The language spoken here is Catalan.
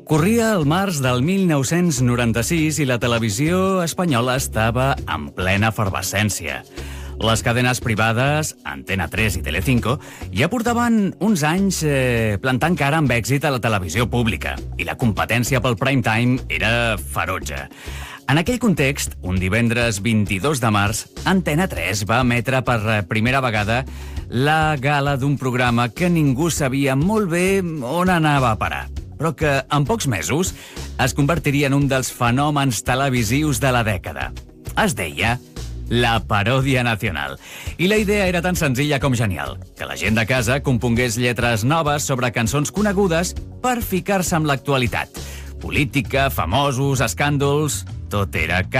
Corria el març del 1996 i la televisió espanyola estava en plena efervescència. Les cadenes privades, Antena 3 i Telecinco, ja portaven uns anys plantant cara amb èxit a la televisió pública i la competència pel prime time era ferotge. En aquell context, un divendres 22 de març, Antena 3 va emetre per primera vegada la gala d'un programa que ningú sabia molt bé on anava a parar, però que en pocs mesos es convertiria en un dels fenòmens televisius de la dècada. Es deia La Paròdia Nacional. I la idea era tan senzilla com genial, que la gent de casa compongués lletres noves sobre cançons conegudes per ficar-se amb l'actualitat. Política, famosos, escàndols... Tot era